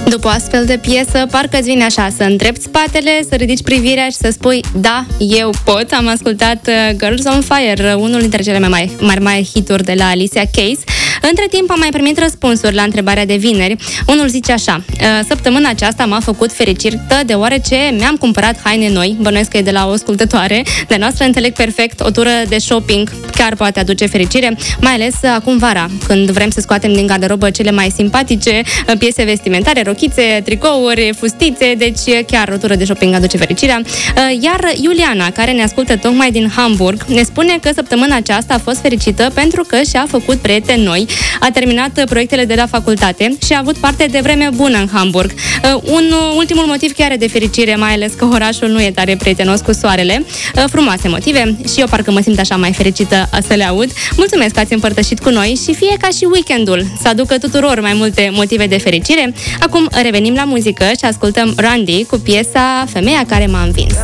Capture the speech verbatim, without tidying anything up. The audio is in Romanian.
După o astfel de piesă, parcă îți vine așa să îndrepți spatele, să ridici privirea și să spui, da, eu pot. Am ascultat uh, Girls on Fire, unul dintre cele mai mari, mari, mari hituri de la Alicia Keys. Între timp am mai primit răspunsuri la întrebarea de vineri. Unul zice așa: săptămâna aceasta m-a făcut fericită deoarece mi-am cumpărat haine noi. Bănuiesc că e de la o ascultătoare de noastră. Înțeleg perfect, o tură de shopping chiar poate aduce fericire, mai ales acum vara, când vrem să scoatem din garderobă cele mai simpatice piese vestimentare, rochițe, tricouri, fustițe, deci chiar o tură de shopping aduce fericirea. Iar Iuliana, care ne ascultă tocmai din Hamburg, ne spune că săptămâna aceasta a fost fericită pentru că și-a făcut prieteni noi, a terminat proiectele de la facultate și a avut parte de vreme bună în Hamburg. Un ultimul motiv chiar de fericire, mai ales că orașul nu e tare prietenos cu soarele. Frumoase motive și eu parcă mă simt așa mai fericită să le aud. Mulțumesc că ați împărtășit cu noi și fie ca și weekendul să aducă tuturor mai multe motive de fericire. Acum revenim la muzică și ascultăm Randy cu piesa Femeia care m-a învins.